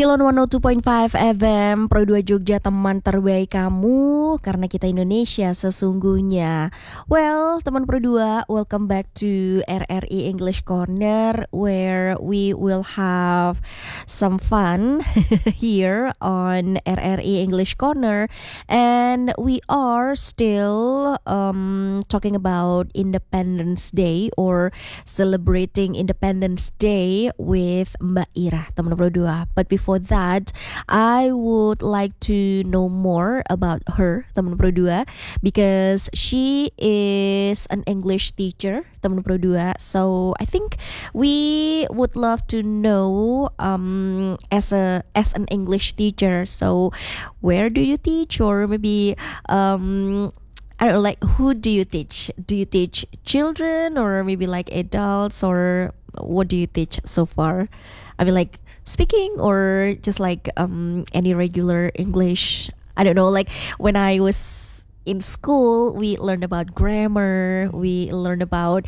Still on 102.5 FM Pro 2 Jogja, teman terbaik kamu, karena kita Indonesia sesungguhnya. Well, teman Pro 2, welcome back to RRI English Corner, where we will have some fun here on RRI English Corner. And we are still talking about Independence Day or celebrating Independence Day with Mbak Ira, teman Pro 2. But before that, I would like to know more about her, teman Pro 2, because she is an English teacher, teman Pro 2. So I think we would love to know as an English teacher. So where do you teach, or maybe I don't know, like, who do you teach? Do you teach children or maybe like adults, or what do you teach so far? I mean, like, speaking or just like any regular English. I don't know, like when I was in school, we learned about grammar, we learned about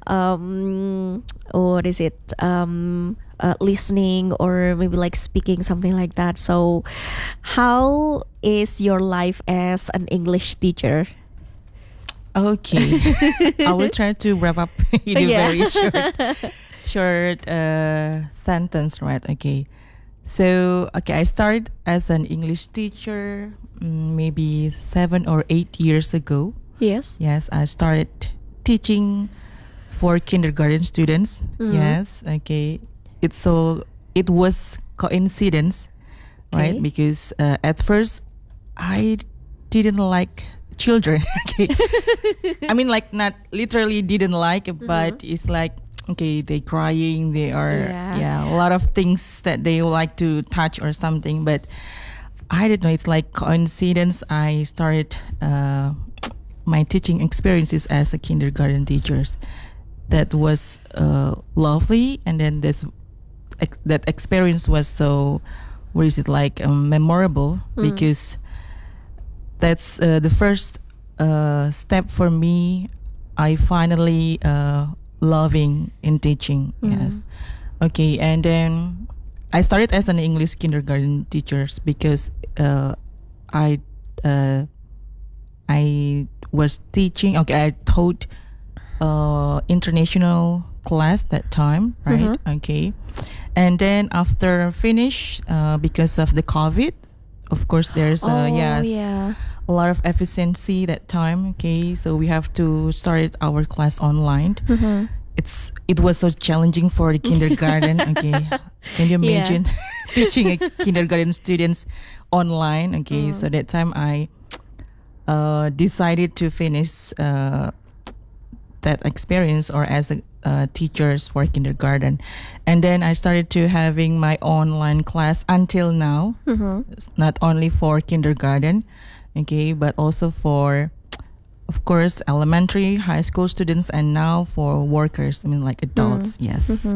listening, or maybe like speaking, something like that. So how is your life as an English teacher? Okay, I will try to wrap up in a very short sentence, right? Okay, so I started as an English teacher maybe 7 or 8 years ago. Yes, I started teaching for kindergarten students. Yes, okay, it was coincidence, right? Because at first I didn't like children. Okay, I mean, like, not literally didn't like, but it's like, okay, they crying, they are a lot of things that they like to touch or something, but I don't know, it's like coincidence. I started my teaching experiences as a kindergarten teachers. That was lovely, and then that experience was so, memorable, because that's the first step for me. I finally loving in teaching. Yes, okay, and then I started as an English kindergarten teachers because I was teaching. Okay, I taught international class that time, right? Okay, and then after finish, because of the COVID, of course, there's a lot of efficiency that time. Okay, so we have to start our class online. It was so challenging for the kindergarten. Okay, can you imagine teaching a kindergarten students online? Okay, so that time I decided to finish that experience, or as a teachers for kindergarten, and then I started to having my online class until now. Not only for kindergarten, okay, but also for, of course, elementary, high school students, and now for workers. I mean, like adults. Yes.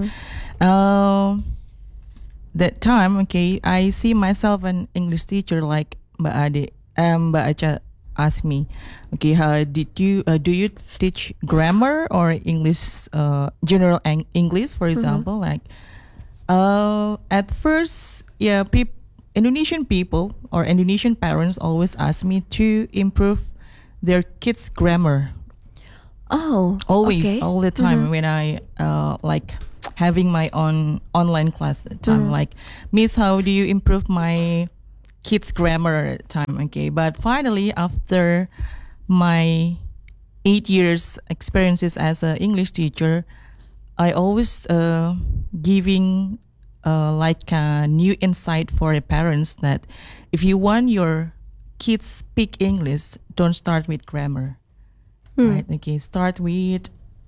That time, okay, I see myself an English teacher, like Mbak Acha asked me, okay, how did you do you teach grammar or English, general English, for example? Like, at first, Indonesian people or Indonesian parents always ask me to improve their kids' grammar. Oh, always, okay. all the time when I like having my own online class at the time. Like, Miss, how do you improve my kids' grammar at the time? Okay, but finally, after my 8 years experiences as an English teacher, I always giving like a new insight for the parents that if you want your kids speak English, don't start with grammar, right? Okay, start with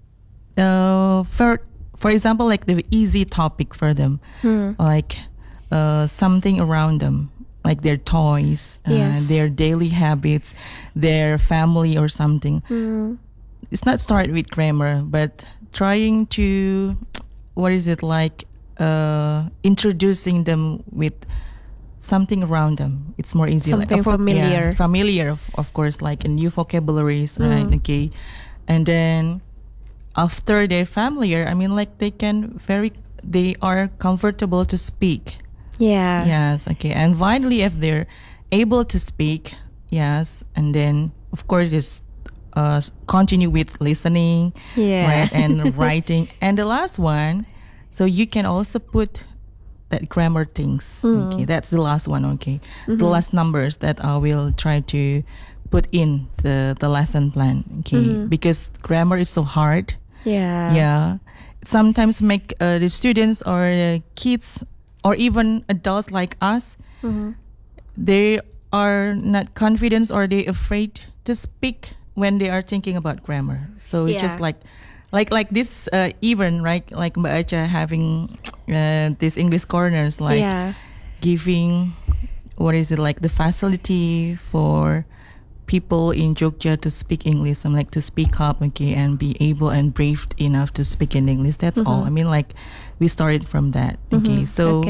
for example, like the easy topic for them, like something around them, like their toys, their daily habits, their family or something. It's not start with grammar, but trying to, introducing them with something around them. It's more easy, something like familiar. Familiar, of course, like a new vocabularies, right? Okay, and then after they're familiar, I mean, like they are comfortable to speak. Yeah. Yes. Okay. And finally, if they're able to speak, yes, and then of course just continue with listening, right, and writing. And the last one, so you can also put that grammar things. Okay, that's the last one. Okay, the last numbers that I will try to put in the lesson plan. Okay, because grammar is so hard. Yeah. Sometimes make the students or the kids or even adults like us, they are not confident or they afraid to speak when they are thinking about grammar. So it's just like this even right, like Mbak Acha having these English corners, like giving what is it, like the facility for people in Jogja to speak English. I'm like to speak up, okay, and be able and brave enough to speak in English. That's all. I mean, like we started from that. Okay, so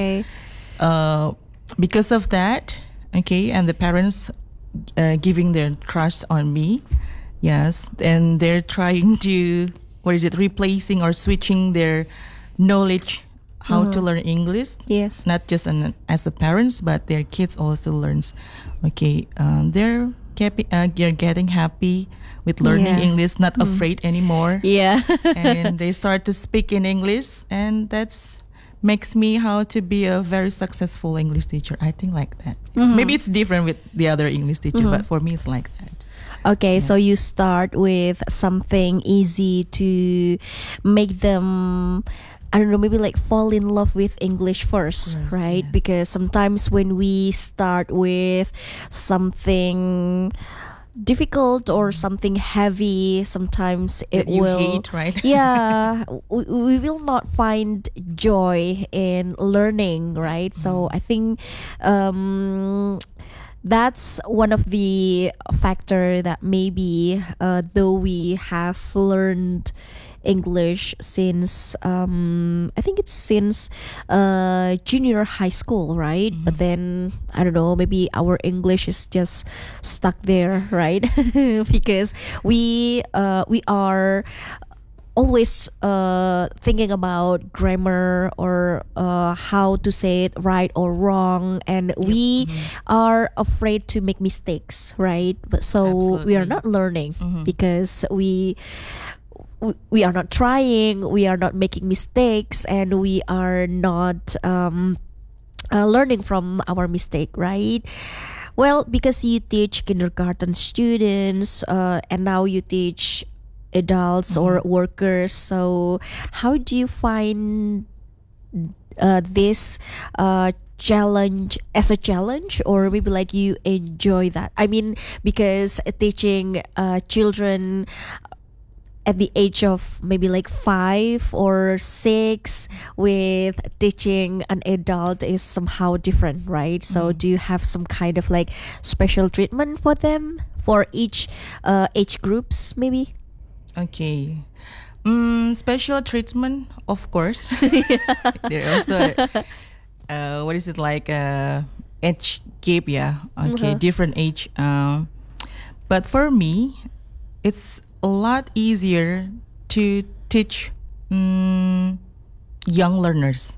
because of that, okay, and the parents giving their trust on me, yes, and they're trying to replacing or switching their knowledge how to learn English. Yes, not just as a parents, but their kids also learns. Okay, they're getting happy with learning English, not afraid anymore. And they start to speak in English, and that's makes me how to be a very successful English teacher. I think like that. Maybe it's different with the other English teacher, but for me it's like that. Okay, so you start with something easy to make them, I don't know, maybe like fall in love with English first, right? Yes. Because sometimes when we start with something difficult or something heavy, sometimes it will hate, right? we will not find joy in learning, right? So I think that's one of the factor that maybe though we have learned English since I think it's since junior high school, right? But then I don't know, maybe our English is just stuck there, right? Because we are always thinking about grammar or how to say it right or wrong, and we are afraid to make mistakes, right? But so we are not learning because we are not trying, we are not making mistakes, and we are not learning from our mistake, right? Well, because you teach kindergarten students and now you teach adults or workers, so how do you find this challenge as a challenge, or maybe like you enjoy that? I mean, because teaching children at the age of maybe like 5 or 6 with teaching an adult is somehow different, right? So do you have some kind of like special treatment for them, for each age groups maybe? Okay. Special treatment, of course. There also what is it, like age gap, okay, different age. But for me, it's a lot easier to teach young learners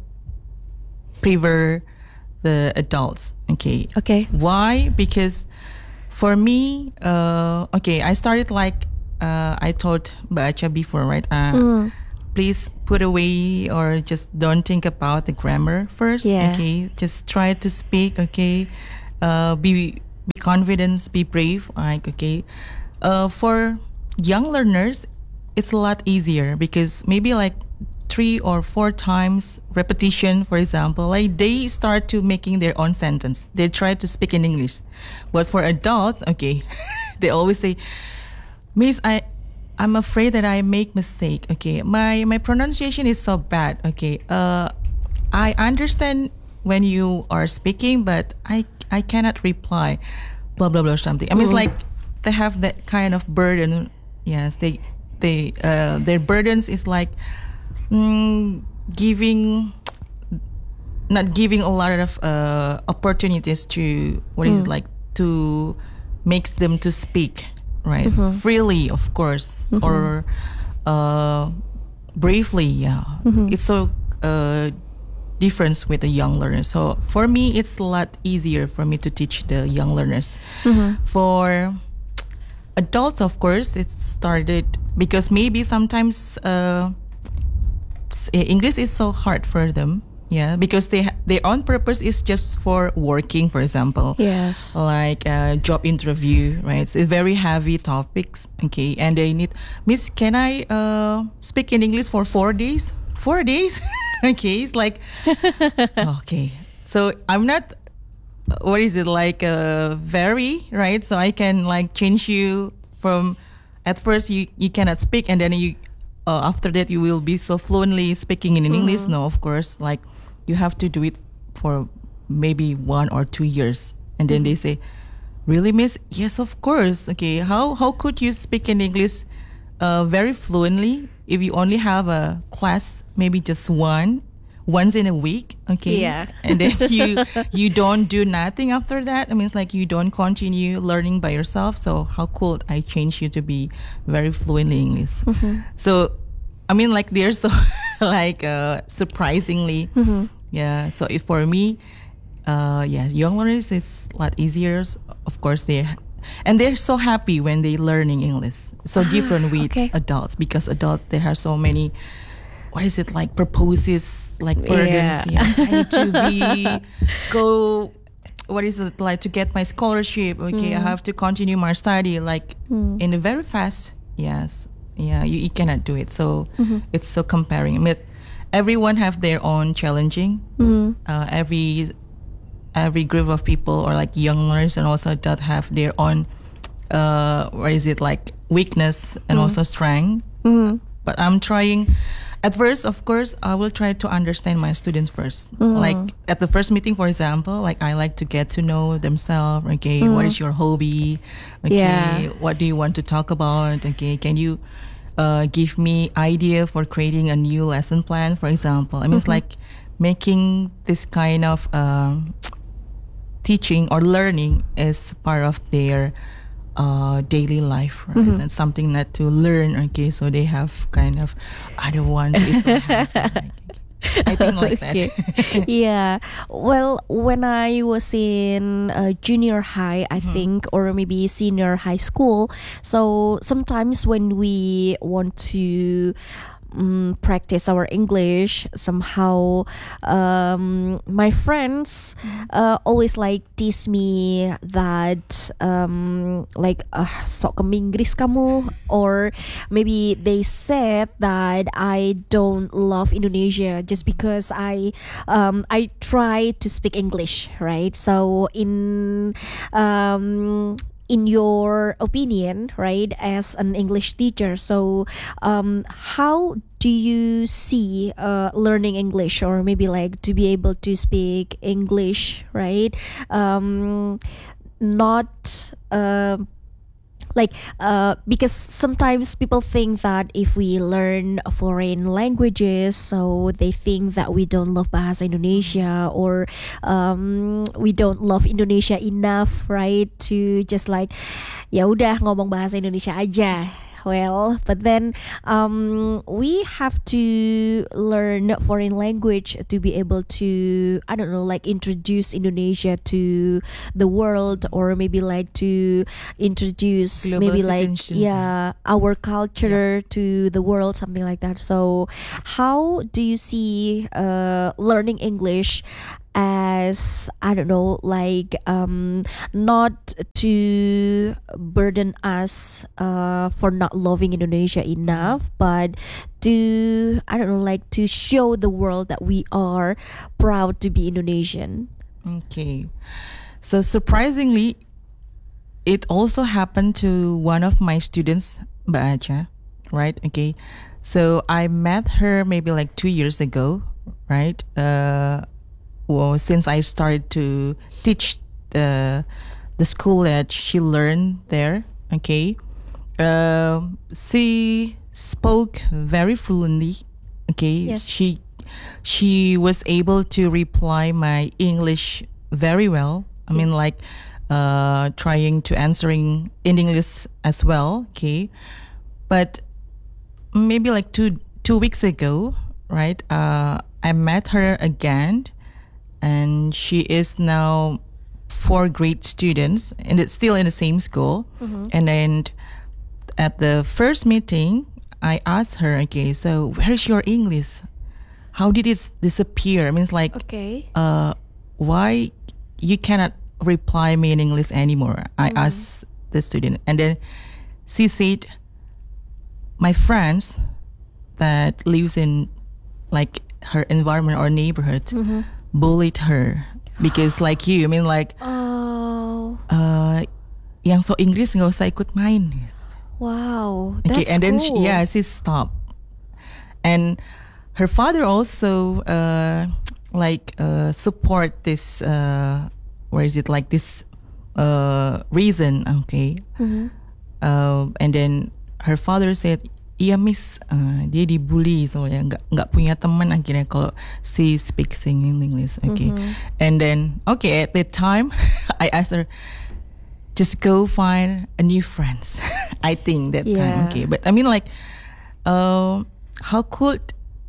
prefer the adults. Okay. Why? Because for me, I started like I told Mbak Acha before, right? Please put away or just don't think about the grammar first. Okay, just try to speak. Okay, be confident, be brave. Like, okay, for young learners, it's a lot easier because maybe like 3 or 4 times repetition, for example, like they start to making their own sentence. They try to speak in English. But for adults, okay, they always say, Miss, I'm afraid that I make mistake. Okay, my pronunciation is so bad. Okay, I understand when you are speaking, but I cannot reply. Blah blah blah something. I mean, it's like they have that kind of burden. Yes, they their burdens is like not giving a lot of opportunities to to makes them to speak. Right, freely, of course, or bravely. It's so difference with the young learners. So for me, it's a lot easier for me to teach the young learners. For adults, of course, it started because maybe sometimes English is so hard for them. Yeah, because their own purpose is just for working, for example. Yes. Like a job interview, right? So very heavy topics, okay? And they need, Miss, can I speak in English for 4 days? 4 days? Okay, it's like, okay. So I'm not, what is it, like very, right? So I can like change you from, at first you cannot speak and then you, after that you will be so fluently speaking in English. No, of course, like you have to do it for maybe 1 or 2 years. And then they say, really, Miss? Yes, of course. Okay, how could you speak in English very fluently if you only have a class, maybe just once in a week? Okay, Yeah. and then you don't do nothing after that. I mean, it's like you don't continue learning by yourself. So how could I change you to be very fluent in English? So I mean, like they're so like surprisingly, yeah. So if for me, young learners is a lot easier. Of course, they're so happy when they learning English. So different with adults, because adult they have so many. What is it like? Purposes, like burdens. Yeah. Yes, I need to go. What is it like to get my scholarship? Okay, I have to continue my study like in a very fast. Yes, yeah, you cannot do it. So it's so comparing. I mean, everyone have their own challenging. Every group of people or like young learners and also that have their own what is it like weakness and also strength. But I'm trying. At first, of course, I will try to understand my students first. Like at the first meeting, for example, like I like to get to know themselves. Okay, what is your hobby? Okay, what do you want to talk about? Okay, can you give me idea for creating a new lesson plan, for example? I mean, it's like making this kind of teaching or learning is part of their daily life, right? And something not to learn. Okay, so they have kind of, I don't want to. So happy, I think like that. Yeah. Well, when I was in junior high, I think, or maybe senior high school, so sometimes when we want to practice our English somehow, my friends always like tease me that like sok ke Inggris kamu, or maybe they said that I don't love Indonesia just because I try to speak English, right? So in your opinion, right, as an English teacher, so how do you see learning English, or maybe like to be able to speak English, right? Not like because sometimes people think that if we learn foreign languages, so they think that we don't love bahasa Indonesia, or we don't love Indonesia enough, right, to just like ya udah ngomong bahasa Indonesia aja. Well, but then we have to learn foreign language to be able to, I don't know, like introduce Indonesia to the world, or maybe like to introduce Global maybe like citizenship. our culture to the world, something like that. So how do you see learning English as, I don't know, like not to burden us for not loving Indonesia enough, but to, I don't know, like to show the world that we are proud to be Indonesian? Okay, so surprisingly, it also happened to one of my students, Mbak Acha, right? Okay, so I met her maybe like 2 years ago, right? Well, since I started to teach the school that she learned there, okay, she spoke very fluently. Okay, Yes. she was able to reply my English very well. I mean, like trying to answering in English as well. Okay, but maybe like two weeks ago, right? I met her again, and she is now 4 grade students, and it's still in the same school. And then at the first meeting, I asked her, okay, so where is your English? How did it disappear? I mean, it's like, why you cannot reply me in English anymore? I asked the student, and then she said, my friends that lives in like her environment or neighborhood bullied her because like you, I mean like, yang so Inggris nggak usah ikut main. Wow, okay, that's and then cool. she stopped, and her father also support this reason, okay. And then her father said, iya miss, dia dibully soalnya nggak punya teman akhirnya kalau she speaks in English, okay. And then okay, at that time I asked her, just go find a new friends. I think that time, okay. But I mean like, how could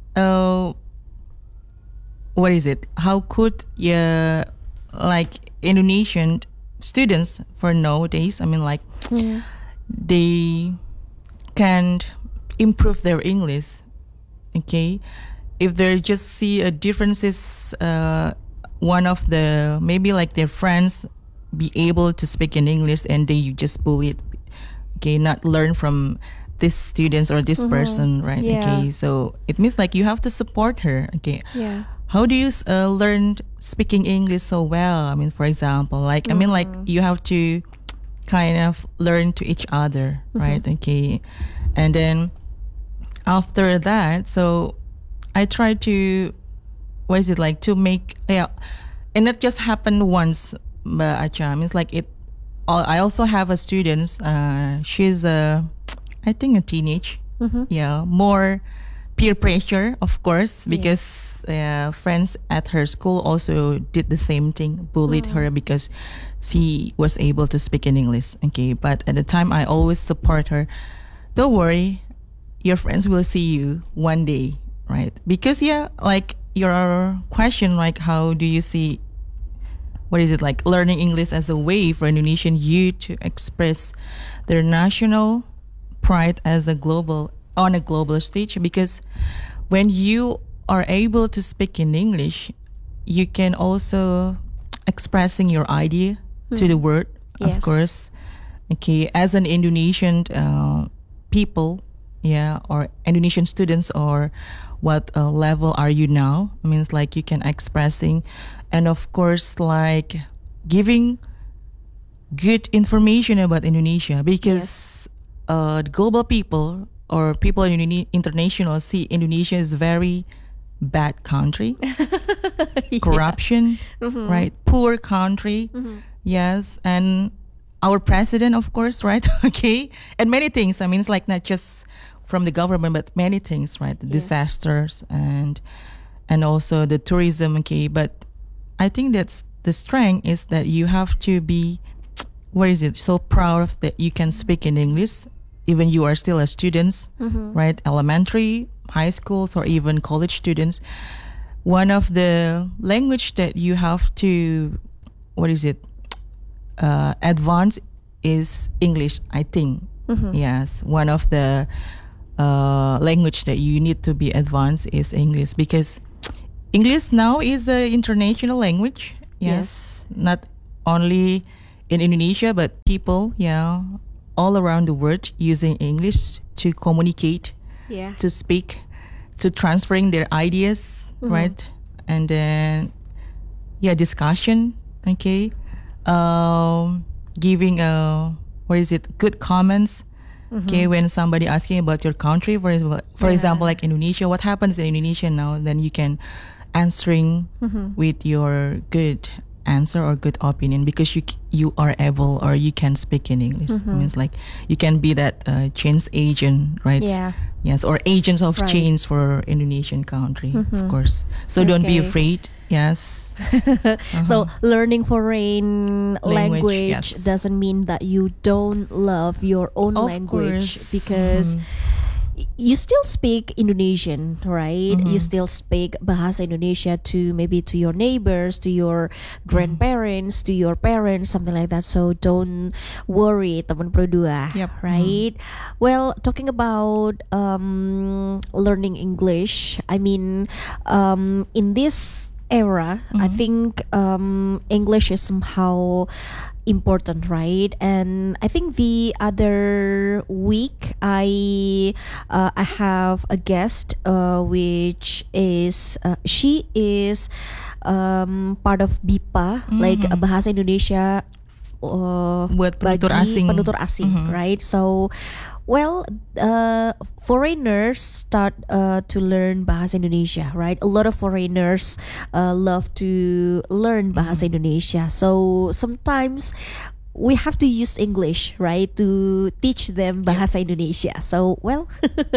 how could like Indonesian students for nowadays, I mean like, they can improve their English, okay, if they just see a differences, one of the maybe like their friends be able to speak in English and they just bully it, okay, not learn from this students or this person, right? Okay, so it means like you have to support her, okay. How do you learn speaking English so well? I mean, for example, like I mean like you have to kind of learn to each other, right? Okay, and then after that, so I try to to make, and that just happened once, but Acha, means like it. I also have a student. She's I think a teenage. More peer pressure, of course, because friends at her school also did the same thing, bullied her because she was able to speak in English. Okay, but at the time I always support her. Don't worry, your friends will see you one day, right? Because like your question, like how do you see, like learning English as a way for Indonesian youth to express their national pride as on a global stage? Because when you are able to speak in English, you can also expressing your idea to the world, of course. Okay, as an Indonesian people, or Indonesian students, or what level are you now? I mean, it's like you can expressing, and of course, like giving good information about Indonesia, because global people or people in international see Indonesia is very bad country, corruption, right? Poor country, yes, and our president, of course, right? Okay, and many things. I mean, it's like not just from the government, but many things, right? The disasters and also the tourism. Okay, but I think that's the strength is that you have to be, so proud of that you can speak in English, even you are still a student, right? Elementary, high schools, or even college students. One of the language that you have to, advance is English, I think. Yes, one of the language that you need to be advanced is English, because English now is an international language. Yes, not only in Indonesia, but people, all around the world using English to communicate, to speak, to transferring their ideas, right? And then, discussion, okay? Giving good comments, okay? When somebody asking about your country, for example, like Indonesia, what happens in Indonesia now? Then you can answering with your good answer or good opinion, because you are able or you can speak in English. It means like you can be that change agent, right? Yes, or agents of change for Indonesian country, of course. So don't be afraid. Yes. So learning foreign language doesn't mean that you don't love your own of language, course. because you still speak Indonesian, right? You still speak bahasa Indonesia to maybe to your neighbors, to your grandparents, to your parents, something like that. So don't worry, teman Pro 2, right? Well, talking about learning English, I mean, in this era, I think English is somehow important, right? And I think the other week I have a guest, which is she is part of BIPA, like bahasa Indonesia buat penutur bagi asing, penutur asing, right? So, well, foreigners start to learn bahasa Indonesia, right? A lot of foreigners love to learn bahasa Indonesia. So sometimes we have to use English, right, to teach them bahasa Indonesia. So, well,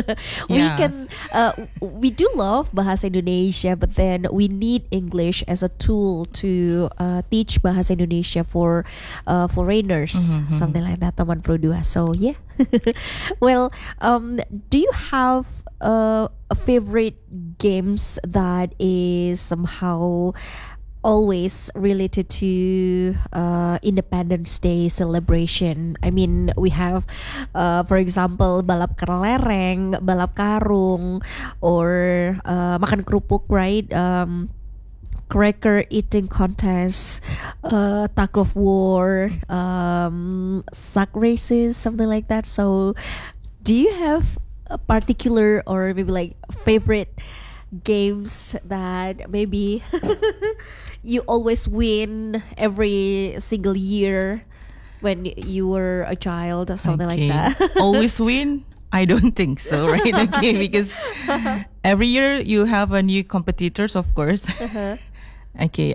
we do love bahasa Indonesia, but then we need English as a tool to teach bahasa Indonesia for foreigners, something like that, teman Pro 2. So, yeah. Well, do you have a favorite games that is somehow always related to Independence Day celebration? I mean, we have, for example, balap kelereng, balap karung, or makan kerupuk, right? Cracker eating contest, tug of war, sack races, something like that. So, do you have a particular or maybe like favorite games that maybe you always win every single year when you were a child or something like that? Always win? I don't think so, right? Okay, because every year you have a new competitors, of course. Okay.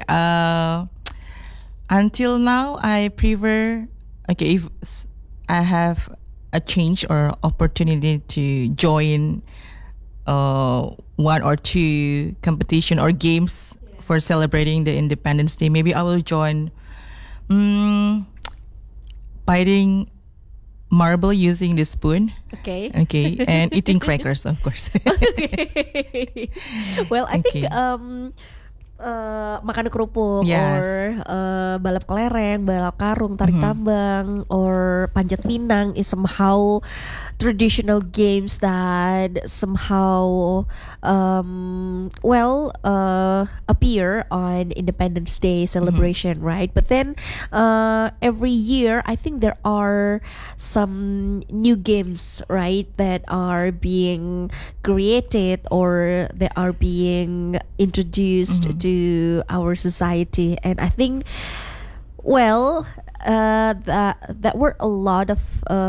Until now, I prefer, okay, if I have a change or opportunity to join one or two competition or games for celebrating the Independence Day, maybe I will join biting marble using the spoon. Okay, and eating crackers, of course. Okay. Well, I think makan kerupuk, or balap kelereng, balap karung, tarik tambang, or panjat pinang is somehow traditional games that somehow appear on Independence Day celebration, right? But then every year I think there are some new games, right, that are being created or they are being introduced to our society. And I think, well, that were a lot of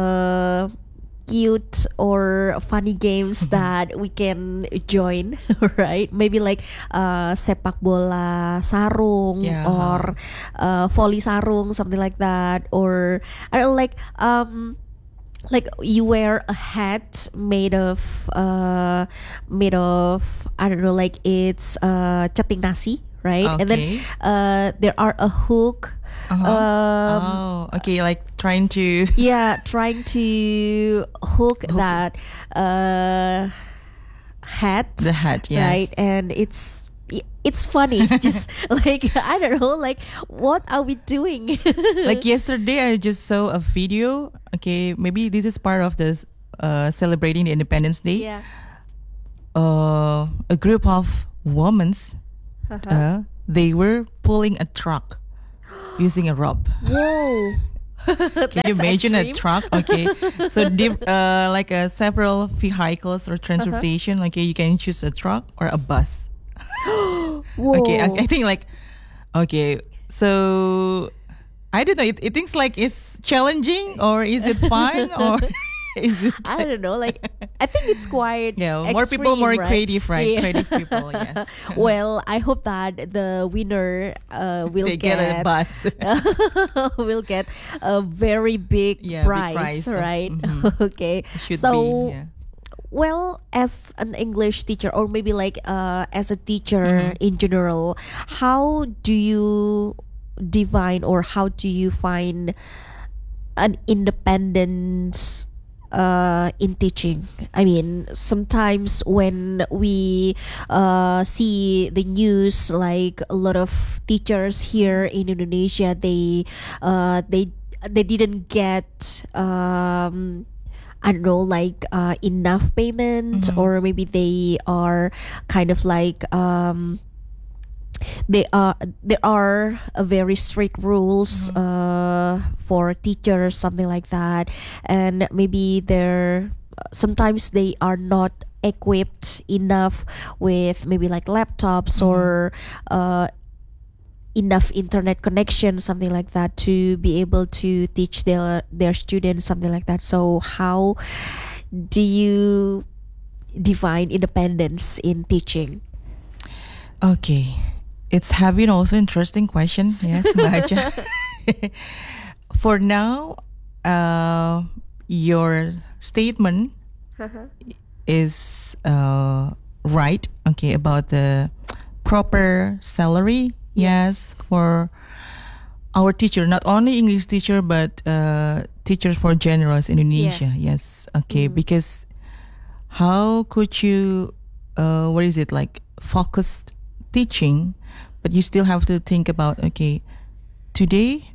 cute or funny games that we can join, right? Maybe like sepak bola sarung, or volley sarung, something like that. Or I don't know, like you wear a hat made of I don't know, like it's ceting nasi, right? And then there are a hook. Like trying to trying to hook that hat, the hat, yes, right? And it's funny. Just like, I don't know, like, what are we doing? Like yesterday I just saw a video. Okay, maybe this is part of this celebrating the Independence Day. A group of women, they were pulling a truck using a rope. Whoa. Can you imagine extreme? A truck? Okay, so like several vehicles or transportation. Okay, you can choose a truck or a bus. Whoa. Okay, I think like, okay, so I don't know. It thinks like it's challenging, or is it fun, or is it? I don't know. Like, I think it's quite more extreme, people, more right? creative, right? Yeah. Creative people, yes. Well, I hope that the winner will get a bus. will get a very big prize, right? Okay, so. Be, well, as an English teacher, or maybe like as a teacher in general, how do you define or how do you find an independence in teaching. I mean, sometimes when we see the news, like a lot of teachers here in Indonesia, they didn't get I don't know, like enough payment, or maybe they are kind of like there are a very strict rules for teachers, something like that, and maybe they're sometimes they are not equipped enough with maybe like laptops or enough internet connection, something like that, to be able to teach their students, something like that. So how do you define independence in teaching? Okay, it's having also interesting question. Yes, Mbak Acha. For now, your statement is right. Okay, about the proper salary. Yes, for our teacher, not only English teacher, but teachers for generals in Indonesia. Yes, okay, because how could you, what is it, like focused teaching, but you still have to think about, okay, today,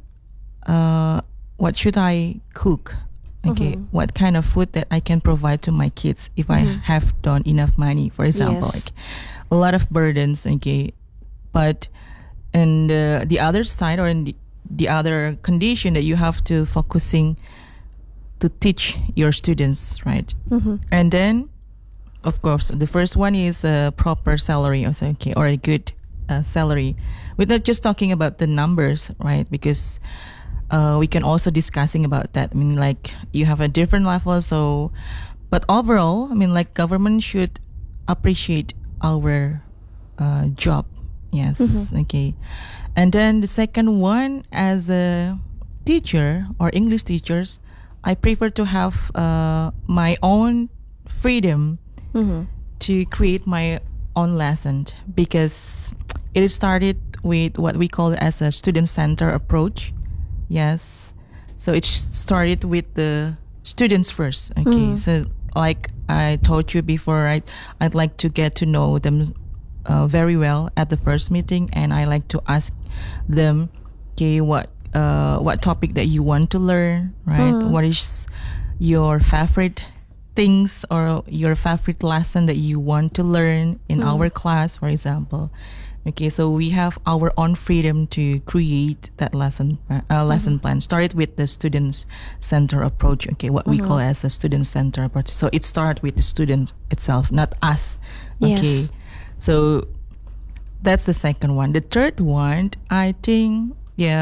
what should I cook? Okay, what kind of food that I can provide to my kids if I have done enough money, for example, like a lot of burdens. Okay, but and the other side, or in the other condition, that you have to focusing to teach your students, right? And then, of course, the first one is a proper salary, also, okay, or a good salary. We're not just talking about the numbers, right? Because we can also discussing about that. I mean, like you have a different level, so, but overall, I mean, like government should appreciate our job. Yes, okay. And then the second one, as a teacher or English teachers, I prefer to have my own freedom to create my own lesson, because it started with what we call as a student-centered approach. Yes, so it started with the students first. Okay, so like I told you before, I'd like to get to know them very well at the first meeting, and I like to ask them, okay, what topic that you want to learn, right? What is your favorite things or your favorite lesson that you want to learn in our class, for example. Okay, so we have our own freedom to create that lesson plan. Started with the students center approach. Okay, what we call as a student center approach. So it starts with the student itself, not us. Okay, so that's the second one. The third one, I think,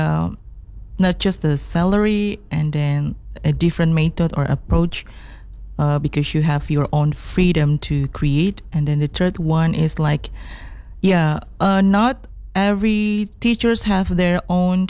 not just the salary and then a different method or approach, because you have your own freedom to create. And then the third one is like, not every teachers have their own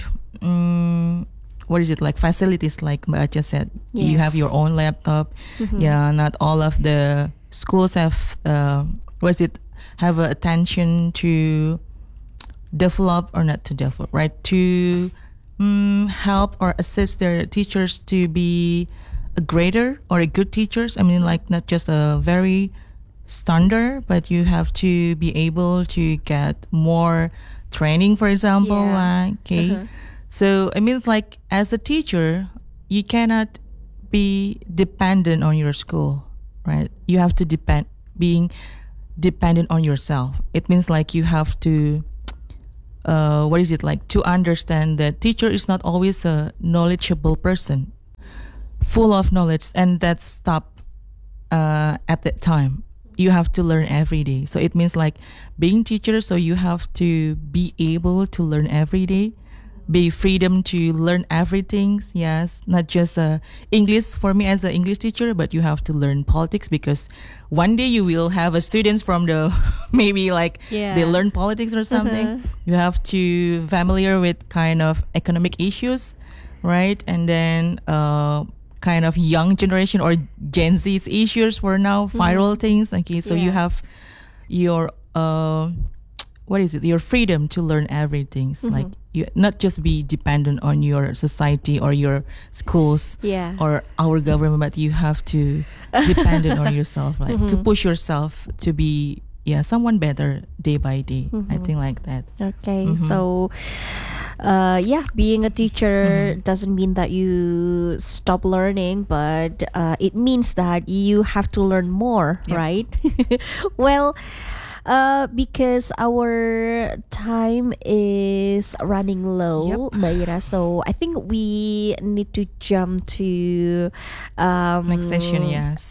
like facilities, like Mbak Acha said. You have your own laptop. Not all of the schools have have attention to develop, or not to develop, right, to help or assist their teachers to be a greater or a good teachers. I mean, like not just a very standard, but you have to be able to get more training, for example. So I mean, it's like as a teacher, you cannot be dependent on your school, right? You have to being dependent on yourself. It means like you have to to understand that teacher is not always a knowledgeable person, full of knowledge, and that's stop at that time. You have to learn every day. So it means like being teacher, so you have to be able to learn every day, be freedom to learn everything. Yes, not just English for me as an English teacher, but you have to learn politics, because one day you will have a students from the maybe like they learn politics or something. You have to familiar with kind of economic issues, right? And then kind of young generation or Gen Z's issues for now, viral things. Okay, so you have your what is it? Your freedom to learn everything. It's like you not just be dependent on your society or your schools or our government, but you have to dependent on yourself, like to push yourself to be someone better day by day. I think like that. Okay, so being a teacher doesn't mean that you stop learning, but it means that you have to learn more, right? Well, because our time is running low, Mbak Ira, so I think we need to jump to next session,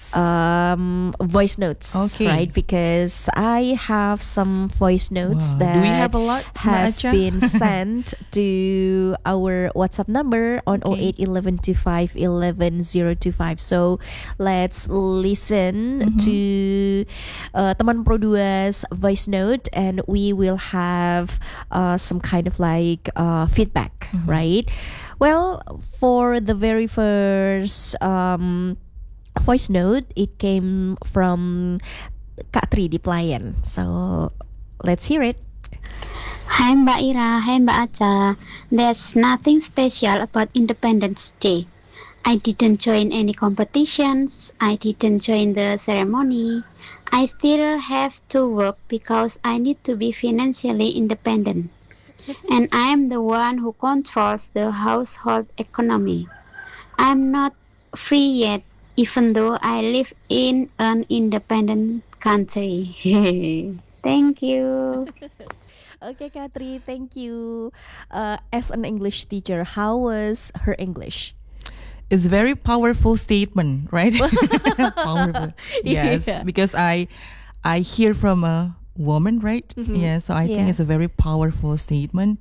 voice notes, right? Because I have some voice notes that do we have a lot, has been sent to our WhatsApp number on 08 11 25 11 025. So let's listen to teman Pro 2's voice note, and we will have some kind of like feedback, right? Well, for the very first voice note, it came from Kak Tri di Pelayan. So let's hear it. Hi Mbak Ira, hi Mbak Acha. There's nothing special about Independence Day. I didn't join any competitions. I didn't join the ceremony. I still have to work because I need to be financially independent. And I am the one who controls the household economy. I'm not free yet, even though I live in an independent country. Thank you. Okay, Katri, thank you. As an English teacher, how was her English? It's very powerful statement, right? Powerful, yes, because I hear from a woman, right? So I think it's a very powerful statement.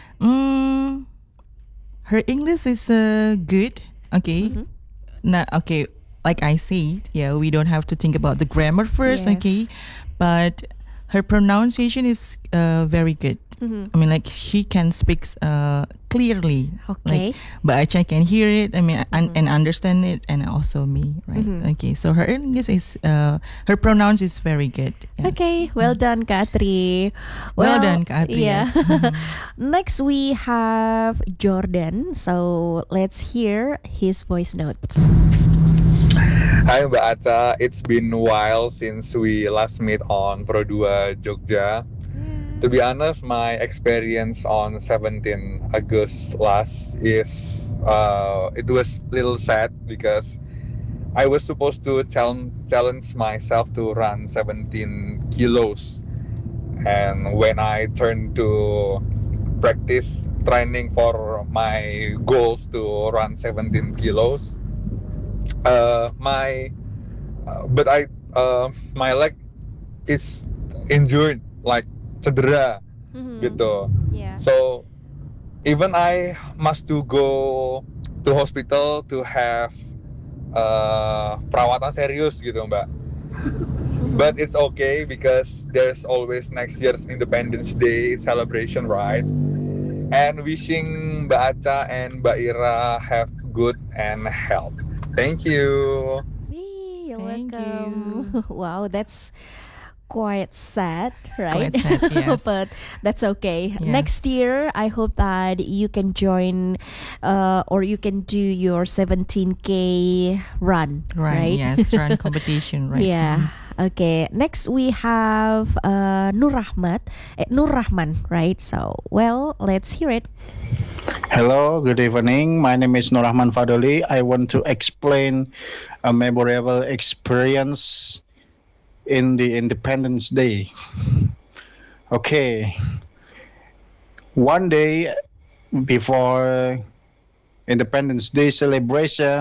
Her English is good, okay. Not okay, like I said, we don't have to think about the grammar first, okay, but her pronunciation is very good. I mean, like she can speak clearly. Okay. Like, but I can hear it. I mean, and understand it, and also me, right? Okay. So her English is her pronounce is very good. Yes. Okay. Well done, Katri. Well done, Katri. Yeah. Yes. Next we have Jordan. So let's hear his voice note. Hi Mbak Acha, it's been a while since we last meet on Pro 2 Jogja. To be honest, my experience on 17 August last is it was a little sad because I was supposed to challenge myself to run 17 kilos, and when I turned to practice training for my goals to run 17 kilos, my leg is injured, like cedera gitu. So even I must to go to hospital to have perawatan serius gitu Mbak. But it's okay because there's always next year's Independence Day celebration, right? And wishing Mbak Acha and Mbak Ira have good and health. Thank you. You're Thank welcome. you. Wow, that's quite sad, right? Quite sad, yes. But that's okay. Yes. Next year, I hope that you can join or you can do your 17K run, right? Yes, run competition, right? Yeah. Okay. Next we have Nur Rahman, right? So, well, let's hear it. Hello, good evening. My name is Nur Rahman Fadoli. I want to explain a memorable experience in the Independence Day. Okay. One day before Independence Day celebration,